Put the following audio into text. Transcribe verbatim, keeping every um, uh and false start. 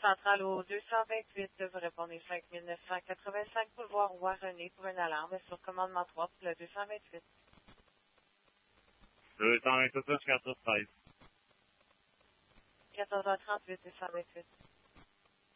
centrale au deux cent vingt-huit, vous répondez cinq mille neuf cent quatre-vingt-cinq boulevard Roi René pour une alarme sur commandement trois pour le deux cent vingt-huit. deux cent vingt-huit, quatorze treize. quatorze heures trente-huit, deux cent vingt-huit.